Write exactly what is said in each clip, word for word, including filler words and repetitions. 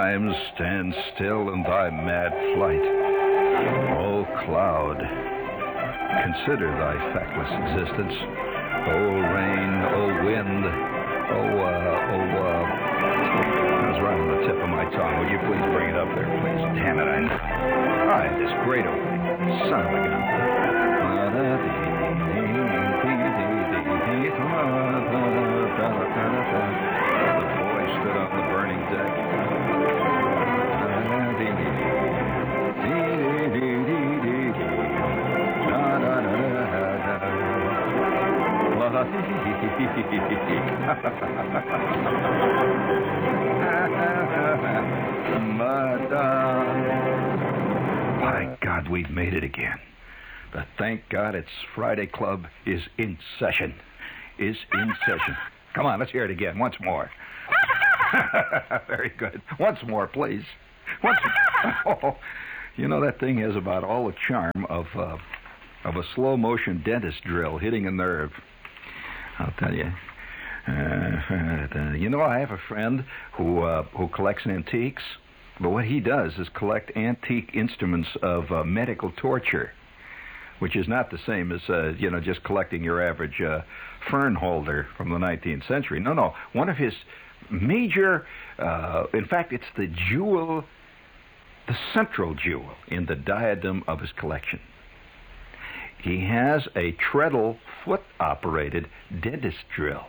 time stand still in thy mad flight. O cloud, consider thy feckless existence. O rain, O wind, O, uh, O, uh... That was right on the tip of my tongue. Would you please bring it up there, please? Damn it, I... I had this great opening. Son of a gun. Stood on the burning deck. My God, we've made it again. But thank God it's Friday Club is in session. Is in session. Come on, let's hear it again. Once more. Very good. Once more, please. Once more. Oh, you know, that thing has about all the charm of uh, of a slow-motion dentist drill hitting a nerve. I'll tell you. Uh, you know, I have a friend who uh, who collects antiques, but what he does is collect antique instruments of uh, medical torture, which is not the same as, uh, you know, just collecting your average uh, fern holder from the nineteenth century. No, no. One of his major, uh, in fact, it's the jewel, the central jewel in the diadem of his collection. He has a treadle foot-operated dentist drill.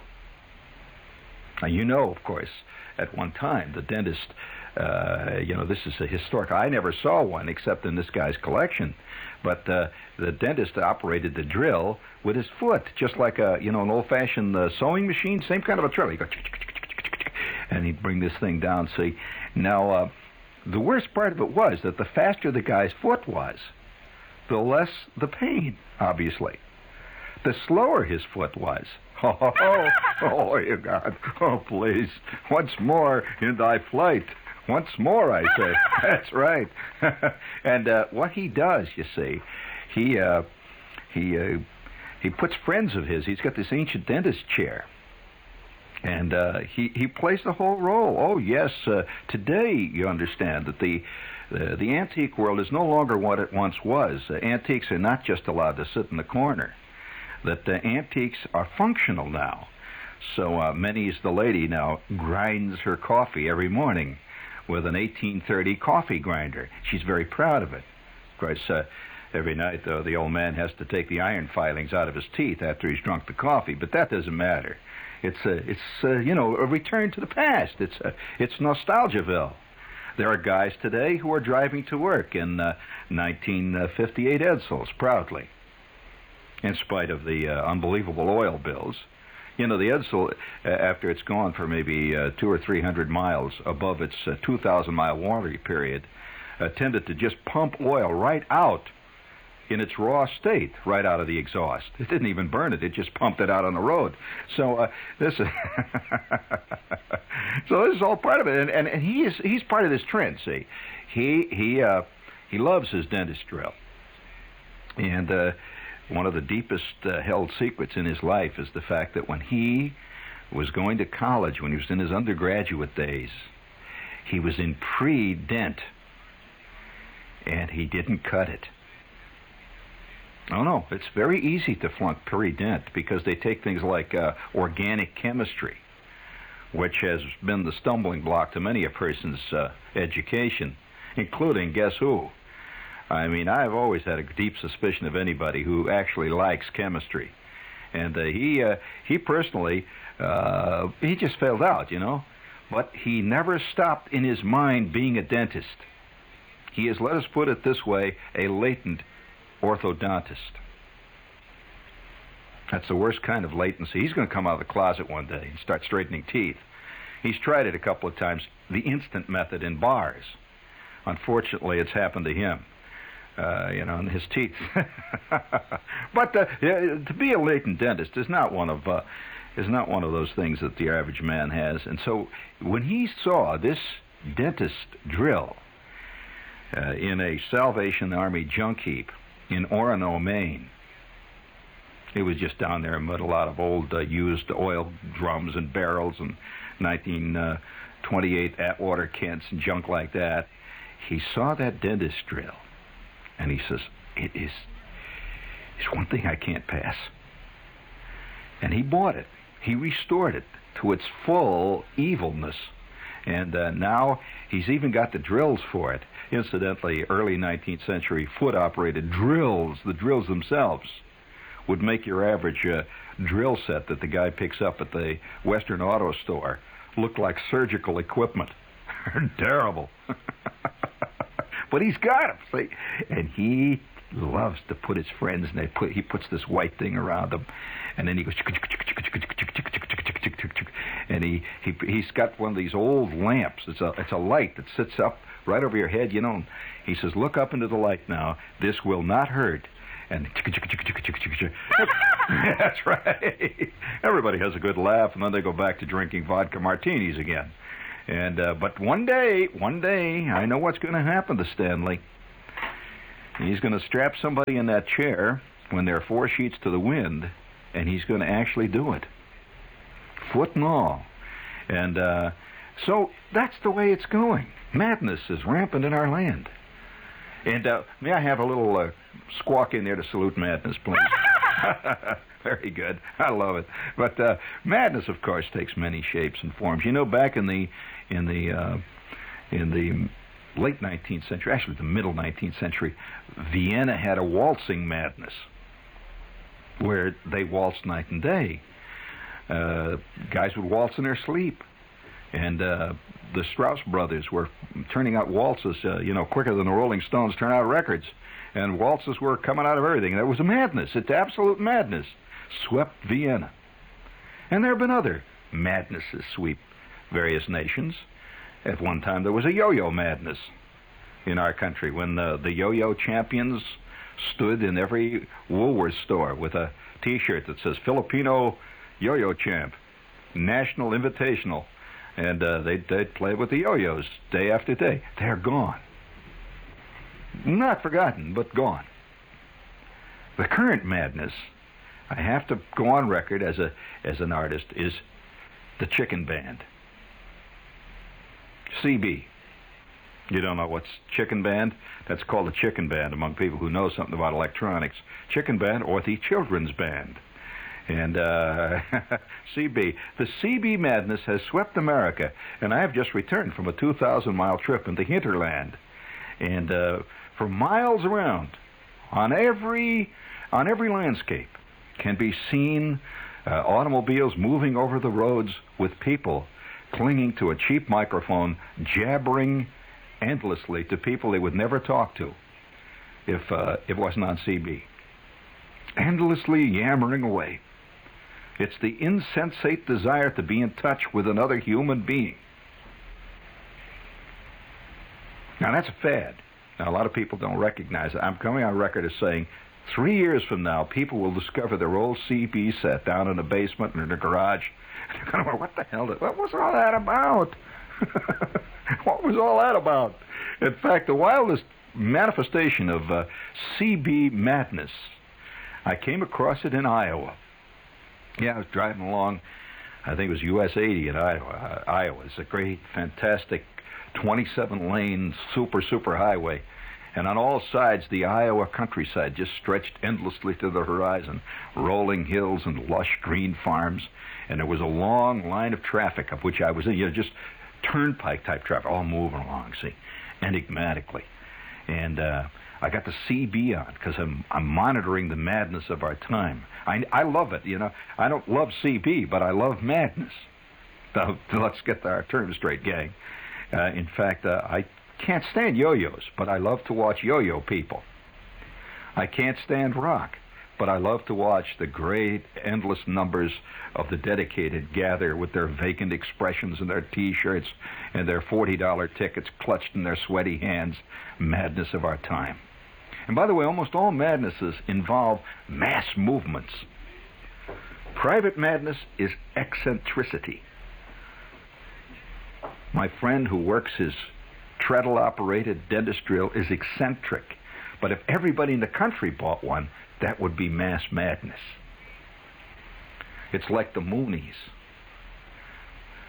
Now, you know, of course, at one time, the dentist, uh, you know, this is a historic. I never saw one except in this guy's collection. But uh, the dentist operated the drill with his foot, just like a, you know, an old-fashioned uh, sewing machine, same kind of a drill. He'd go, and he'd bring this thing down. See, now, uh, the worst part of it was that the faster the guy's foot was, the less the pain, obviously. The slower his foot was. Oh, oh, oh, you God. Oh, please. Once more in thy flight. Once more, I say. That's right. And uh, what he does, you see, he uh, he uh, he puts friends of his. He's got this ancient dentist chair, and uh, he he plays the whole role. Oh yes, uh, today you understand that the uh, the antique world is no longer what it once was. Uh, antiques are not just allowed to sit in the corner. That uh, antiques are functional now. So uh, Minnie's the lady now grinds her coffee every morning with an eighteen thirty coffee grinder. She's very proud of it. Of course, uh, every night, though, the old man has to take the iron filings out of his teeth after he's drunk the coffee, but that doesn't matter. It's, uh, it's uh, you know, a return to the past. It's, uh, it's Nostalgiaville. There are guys today who are driving to work in uh, nineteen fifty-eight Edsels, proudly, in spite of the uh, unbelievable oil bills. You know, the Edsel, uh, after it's gone for maybe uh, two or three hundred miles above its uh, two thousand mile warranty period, uh, tended to just pump oil right out in its raw state, right out of the exhaust. It didn't even burn it; it just pumped it out on the road. So uh, this is so this is all part of it, and, and, and he is he's part of this trend. See, he he uh, he loves his dentist drill, and. Uh, One of the deepest uh, held secrets in his life is the fact that when he was going to college, when he was in his undergraduate days, he was in pre-dent, and he didn't cut it. Oh, no, it's very easy to flunk pre-dent because they take things like uh, organic chemistry, which has been the stumbling block to many a person's uh, education, including, guess who? I mean, I've always had a deep suspicion of anybody who actually likes chemistry. And uh, he uh, he personally, uh, he just failed out, you know. But he never stopped in his mind being a dentist. He is, let us put it this way, a latent orthodontist. That's the worst kind of latency. He's going to come out of the closet one day and start straightening teeth. He's tried it a couple of times, the instant method in bars. Unfortunately, it's happened to him. Uh, you know, and his teeth. But uh, to be a latent dentist is not one of uh, is not one of those things that the average man has. And so, when he saw this dentist drill uh, in a Salvation Army junk heap in Orono, Maine, it was just down there amid a lot of old uh, used oil drums and barrels and nineteen twenty-eight Atwater Kents and junk like that. He saw that dentist drill, and he says, it is it's one thing I can't pass. And he bought it. He restored it to its full evilness. And uh, now he's even got the drills for it. Incidentally, early nineteenth century foot-operated drills, the drills themselves, would make your average uh, drill set that the guy picks up at the Western Auto Store look like surgical equipment. Terrible. But he's got them, see? And he loves to put his friends, and they put, he puts this white thing around them, and then he goes, and he, he, he's got one of these old lamps. It's a, it's a light that sits up right over your head, you know. He says, look up into the light now. This will not hurt. And that's right. Everybody has a good laugh, and then they go back to drinking vodka martinis again. And uh, but one day, one day, I know what's going to happen to Stanley. He's going to strap somebody in that chair when they're four sheets to the wind, and he's going to actually do it, foot and all. And uh, so that's the way it's going. Madness is rampant in our land. And uh, may I have a little uh, squawk in there to salute madness, please? Very good. I love it. But uh, madness, of course, takes many shapes and forms. You know, back in the in the uh, in the late nineteenth century, actually the middle nineteenth century, Vienna had a waltzing madness where they waltzed night and day. Uh, guys would waltz in their sleep. And uh, the Strauss brothers were turning out waltzes, uh, you know, quicker than the Rolling Stones turn out records. And waltzes were coming out of everything. That was a madness. It's absolute madness. Swept Vienna. And there have been other madnesses sweep various nations. At one time, there was a yo-yo madness in our country when the, the yo-yo champions stood in every Woolworth store with a T-shirt that says Filipino yo-yo champ, national invitational. And uh, they'd, they'd play with the yo-yos day after day. They're gone. Not forgotten, but gone. The current madness, I have to go on record as a as an artist, is the Chicken Band. C B. You don't know what's Chicken Band? That's called the Chicken Band among people who know something about electronics. Chicken Band, or the Children's Band. And uh, C B. The C B madness has swept America, and I have just returned from a two thousand mile trip into hinterland. And uh, for miles around, on every on every landscape, can be seen uh, automobiles moving over the roads with people clinging to a cheap microphone, jabbering endlessly to people they would never talk to if uh, it wasn't on C B. Endlessly yammering away. It's the insensate desire to be in touch with another human being. Now, that's a fad. Now, a lot of people don't recognize it. I'm coming on record as saying three years from now, people will discover their old C B set down in a basement or in a garage. They're going to wonder, what the hell, did, what was all that about? What was all that about? In fact, the wildest manifestation of uh, C B madness, I came across it in Iowa. Yeah, I was driving along, I think it was U S eighty in Iowa. Uh, Iowa. It's a great, fantastic twenty-seven lane super, super highway. And on all sides, the Iowa countryside just stretched endlessly to the horizon, rolling hills and lush green farms. And there was a long line of traffic of which I was in, you know, just turnpike-type traffic, all moving along, see, enigmatically. And uh, I got the C B on because I'm, I'm monitoring the madness of our time. I, I love it, you know. I don't love C B, but I love madness. Now, let's get our terms straight, gang. Uh, in fact, uh, I can't stand yo-yos, but I love to watch yo-yo people. I can't stand rock, but I love to watch the great, endless numbers of the dedicated gather with their vacant expressions and their T-shirts and their forty dollar tickets clutched in their sweaty hands. Madness of our time. And by the way, almost all madnesses involve mass movements. Private madness is eccentricity. My friend who works his treadle-operated dentist drill is eccentric. But if everybody in the country bought one, that would be mass madness. It's like the Moonies.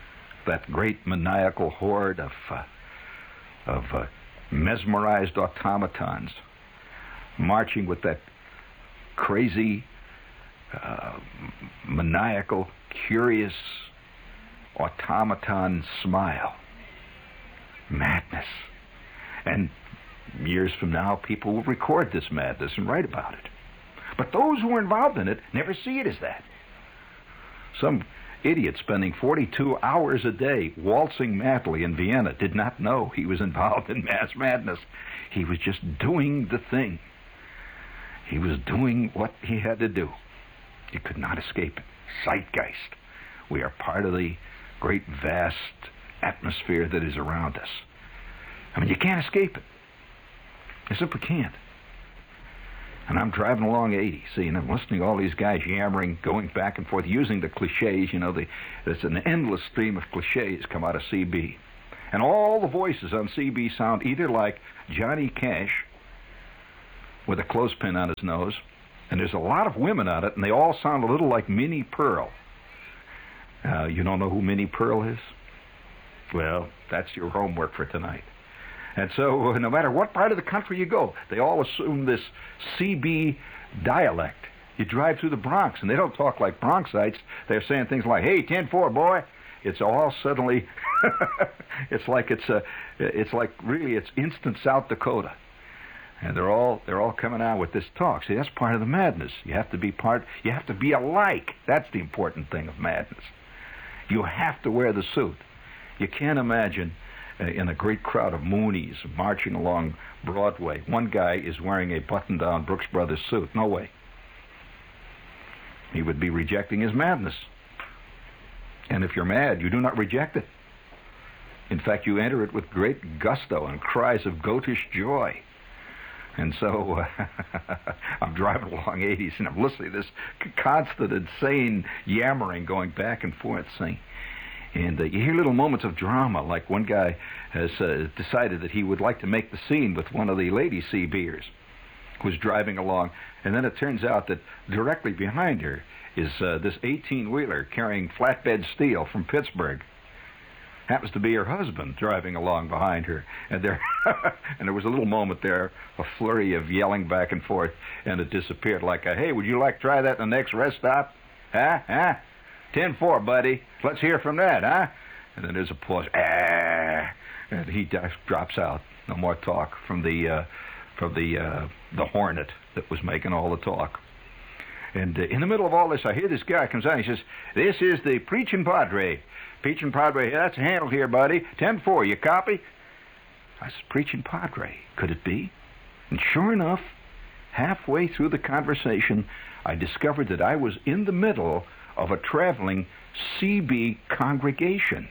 that great maniacal horde of, uh, of uh, mesmerized automatons marching with that crazy, uh, maniacal, curious automaton smile. Madness. And years from now, people will record this madness and write about it. But those who are involved in it never see it as that. Some idiot spending forty-two hours a day waltzing madly in Vienna did not know he was involved in mass madness. He was just doing the thing. He was doing what he had to do. You could not escape it. Zeitgeist. We are part of the great, vast atmosphere that is around us. I mean, you can't escape it. You simply can't. And I'm driving along eighty, see, and I'm listening to all these guys yammering, going back and forth, using the cliches. You know, the, there's an endless stream of cliches come out of C B. And all the voices on C B sound either like Johnny Cash with a clothespin on his nose, and there's a lot of women on it, and they all sound a little like Minnie Pearl. Uh, you don't know who Minnie Pearl is? Well, that's your homework for tonight. And so, uh, no matter what part of the country you go, they all assume this C B dialect. You drive through the Bronx, and they don't talk like Bronxites. They're saying things like, "Hey, ten four, boy." It's all suddenly, it's like it's a, it's like really, it's instant South Dakota, and they're all they're all coming out with this talk. See, that's part of the madness. You have to be part. You have to be alike. That's the important thing of madness. You have to wear the suit. You can't imagine. Uh, in a great crowd of Moonies marching along Broadway, one guy is wearing a button-down Brooks Brothers suit. No way. He would be rejecting his madness. And if you're mad, you do not reject it. In fact, you enter it with great gusto and cries of goatish joy. And so uh, I'm driving along eighties, and I'm listening to this constant, insane yammering going back and forth, saying, And uh, you hear little moments of drama, like one guy has uh, decided that he would like to make the scene with one of the lady C B'ers who's driving along. And then it turns out that directly behind her is uh, this eighteen-wheeler carrying flatbed steel from Pittsburgh. Happens to be her husband driving along behind her. And there, and there was a little moment there, a flurry of yelling back and forth, and it disappeared like a, "Hey, would you like to try that in the next rest stop? Huh? Huh? ten four, buddy. Let's hear from that, huh?" And then there's a pause. Ah, and he drops out. No more talk from the uh, from the uh, the Hornet that was making all the talk. And uh, in the middle of all this, I hear this guy comes out. He says, "This is the Preaching Padre. Preaching Padre, that's handled here, buddy. ten four, you copy?" I said, "Preaching Padre, could it be?" And sure enough, halfway through the conversation, I discovered that I was in the middle of a traveling C B congregation.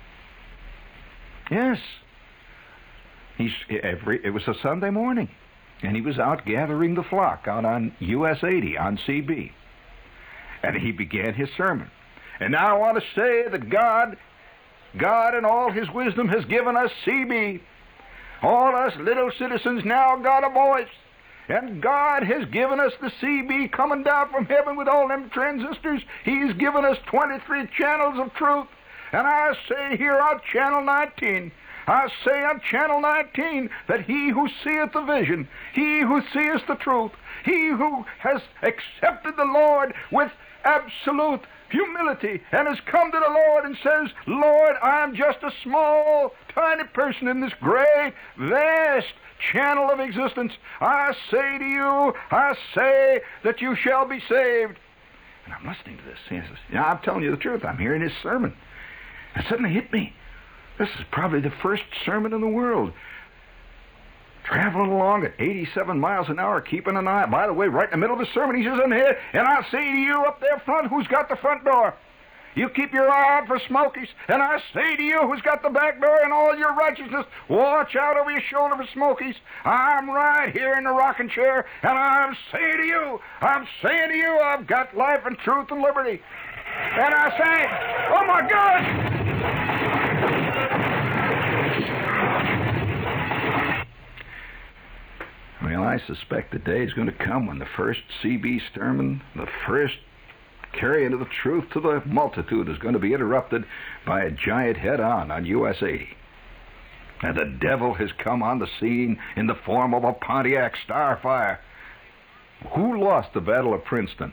Yes. He's every it was a Sunday morning, and he was out gathering the flock out on U S eighty on C B. And he began his sermon. "And now I want to say that God, God in all his wisdom has given us C B. All us little citizens now got a voice. And God has given us the C B coming down from heaven with all them transistors. He's given us twenty-three channels of truth. And I say here on Channel nineteen, I say on Channel nineteen that he who seeth the vision, he who seeth the truth, he who has accepted the Lord with absolute humility and has come to the Lord and says, 'Lord, I am just a small, tiny person in this great, vast channel of existence. I say to you, I say that you shall be saved.'" And I'm listening to this. He says, "Yeah, I'm telling you the truth. I'm hearing his sermon." And it suddenly hit me. This is probably the first sermon in the world. Traveling along at eighty-seven miles an hour, keeping an eye. By the way, right in the middle of the sermon, he says in here, "And I say to you up there front, who's got the front door? You keep your eye out for Smokies. And I say to you, who's got the back door and all your righteousness, watch out over your shoulder for Smokies. I'm right here in the rocking chair, and I'm saying to you, I'm saying to you, I've got life and truth and liberty." And I say, "Oh my God!" Well, I suspect the day is going to come when the first C B sermon, the first carrying the truth to the multitude is going to be interrupted by a giant head-on on U S eighty. And the devil has come on the scene in the form of a Pontiac Starfire. Who lost the Battle of Princeton?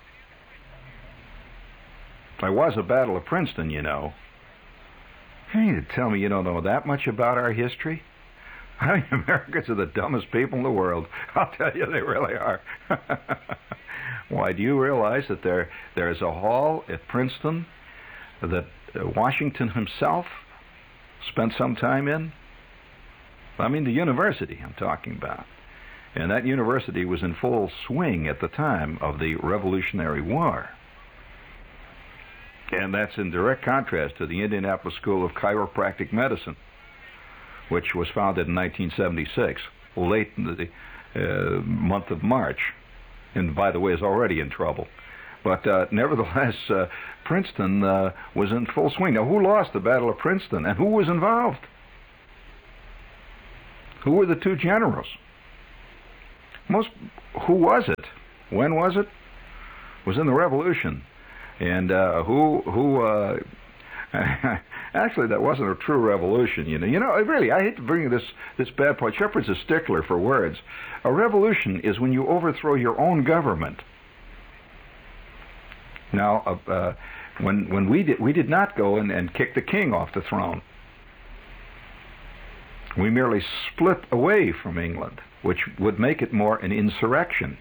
There was a Battle of Princeton, you know. You mean to tell me you don't know that much about our history? I mean, Americans are the dumbest people in the world. I'll tell you, they really are. Why, do you realize that there there is a hall at Princeton that uh, Washington himself spent some time in? I mean, the university I'm talking about. And that university was in full swing at the time of the Revolutionary War. And that's in direct contrast to the Indianapolis School of Chiropractic Medicine, which was founded in nineteen seventy-six, late in the uh, month of March, and by the way is already in trouble. But uh, nevertheless, uh, Princeton uh, was in full swing. Now, who lost the Battle of Princeton, and who was involved? Who were the two generals? Most, who was it? When was it? It was in the Revolution. And uh, who, who, uh, actually, that wasn't a true revolution, you know. You know, really, I hate to bring this, this bad point. Shepard's a stickler for words. A revolution is when you overthrow your own government. Now, uh, uh, when, when we did, we did not go and, and kick the king off the throne. We merely split away from England, which would make it more an insurrection.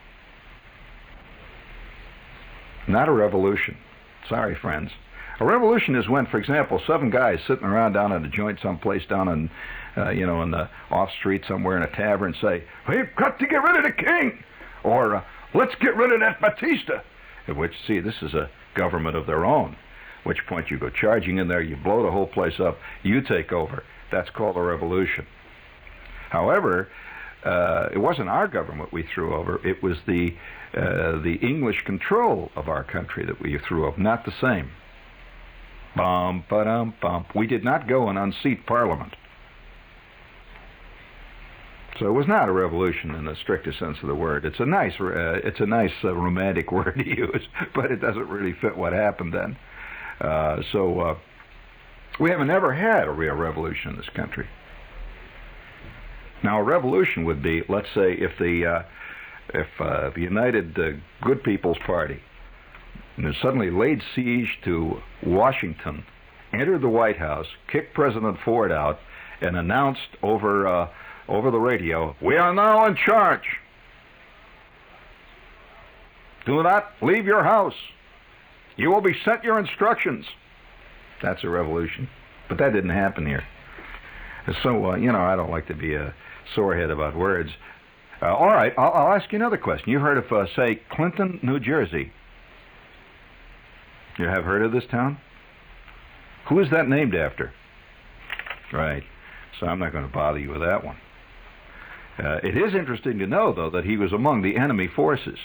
Not a revolution. Sorry, friends. A revolution is when, for example, seven guys sitting around down in a joint someplace down in, uh, you know, in the off street somewhere in a tavern say, "We've got to get rid of the king," or uh, "Let's get rid of that Batista." At which, see, this is a government of their own. At which point you go charging in there, you blow the whole place up, you take over. That's called a revolution. However, uh, it wasn't our government we threw over. It was the uh, the English control of our country that we threw over. Not the same. Bum, ba-dum, bum. We did not go and unseat Parliament. So it was not a revolution in the strictest sense of the word. It's a nice, uh, it's a nice uh, romantic word to use, but it doesn't really fit what happened then. Uh, so uh, we haven't never had a real revolution in this country. Now, a revolution would be, let's say, if the uh, if uh, the United uh, Good People's Party you know, suddenly laid siege to Washington, entered the White House, kicked President Ford out, and announced over uh, over the radio, "We are now in charge. Do not leave your house. You will be sent your instructions." That's a revolution. But that didn't happen here. So, uh, you know, I don't like to be a sorehead about words. Uh, all right, I'll, I'll ask you another question. You heard of, uh, say, Clinton, New Jersey. You have heard of this town? Who is that named after? Right. So I'm not going to bother you with that one. Uh, it is interesting to know, though, that he was among the enemy forces.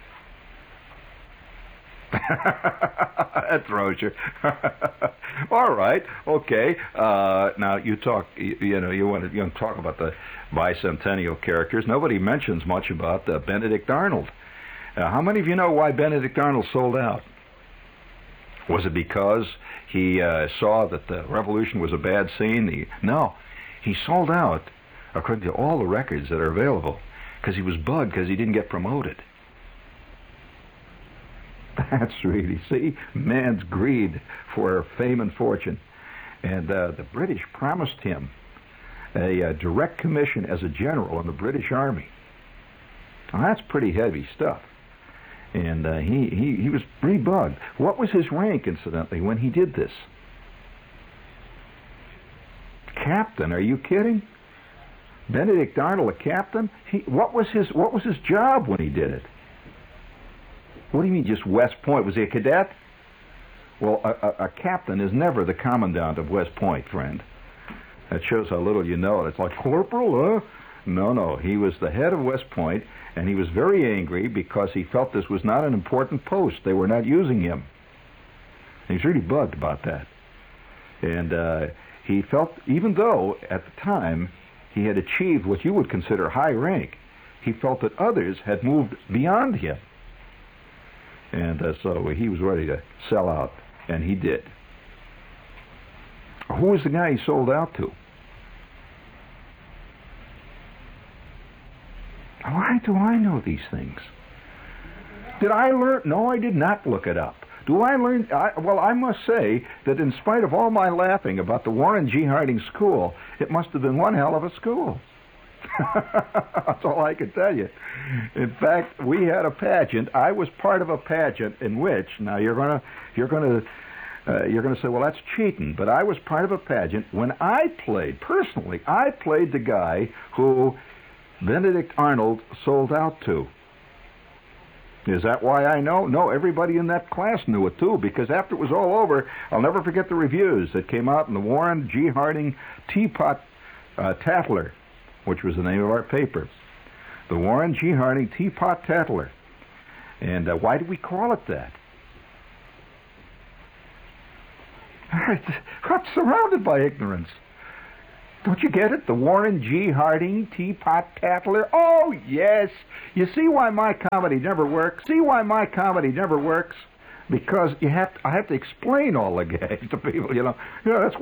That throws you. All right, okay. Uh, now you talk. You, you know, you want to you want to talk about the bicentennial characters. Nobody mentions much about uh, Benedict Arnold. Uh, how many of you know why Benedict Arnold sold out? Was it because he uh, saw that the revolution was a bad scene? He, no, he sold out, according to all the records that are available, because he was bugged because he didn't get promoted. That's really, see, man's greed for fame and fortune. And uh, the British promised him a, a direct commission as a general in the British Army. Now, that's pretty heavy stuff. And uh, he, he, he was pretty bugged. What was his rank, incidentally, when he did this? Captain, are you kidding? Benedict Arnold, a captain? He, what was his, what was his job when he did it? What do you mean just West Point? Was he a cadet? Well, a, a, a captain is never the commandant of West Point, friend. That shows how little you know. It's like, corporal, huh? No, no. He was the head of West Point, and he was very angry because he felt this was not an important post. They were not using him. He was really bugged about that. And uh, he felt, even though at the time he had achieved what you would consider high rank, he felt that others had moved beyond him. And uh, so he was ready to sell out, and he did. Who was the guy he sold out to? Why do I know these things? Did I learn? No, I did not look it up. Do I learn? I, well, I must say that in spite of all my laughing about the Warren G. Harding School, it must have been one hell of a school. That's all I can tell you. In fact, we had a pageant. I was part of a pageant in which, now you're gonna, you're gonna, uh, you're gonna say, well, that's cheating. But I was part of a pageant when I played personally. I played the guy who Benedict Arnold sold out to. Is that why I know? No, everybody in that class knew it too, because after it was all over, I'll never forget the reviews that came out in the Warren G. Harding Teapot uh, Tattler, which was the name of our paper. The Warren G. Harding Teapot Tattler. And uh, why do we call it that? I'm surrounded by ignorance. Don't you get it? The Warren G. Harding Teapot Tattler? Oh, yes. You see why my comedy never works? See why my comedy never works? Because you have to, I have to explain all the gags to people, you know. You know, that's